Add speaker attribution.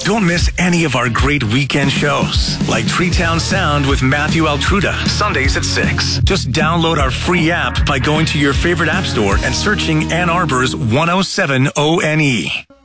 Speaker 1: Don't miss any of our great weekend shows, like Treetown Sound with Matthew Altruda, Sundays at 6. Just download our free app by going to your favorite app store and searching Ann Arbor's 107 ONE.